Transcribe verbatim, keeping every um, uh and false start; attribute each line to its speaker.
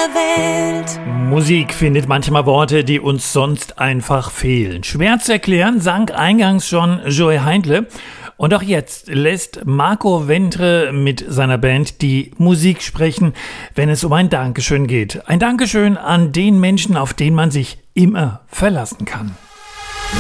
Speaker 1: Welt.
Speaker 2: Musik findet manchmal Worte, die uns sonst einfach fehlen. Schwer zu erklären, sang eingangs schon Joey Heindle. Und auch jetzt lässt Marco Ventre mit seiner Band die Musik sprechen, wenn es um ein Dankeschön geht. Ein Dankeschön an den Menschen, auf den man sich immer verlassen kann.